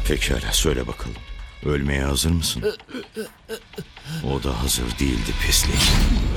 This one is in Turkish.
Pekala, söyle bakalım. Ölmeye hazır mısın? O da hazır değildi pislik.